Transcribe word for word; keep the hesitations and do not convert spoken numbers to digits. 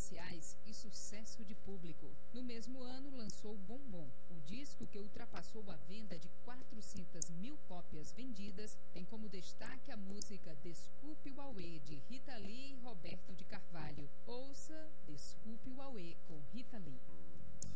comerciais e sucesso de público. No mesmo ano, lançou Bombom. O disco, que ultrapassou a venda de quatrocentas mil cópias vendidas, tem como destaque a música Desculpe o Auê, de Rita Lee e Roberto de Carvalho. Ouça Desculpe o Auê com Rita Lee.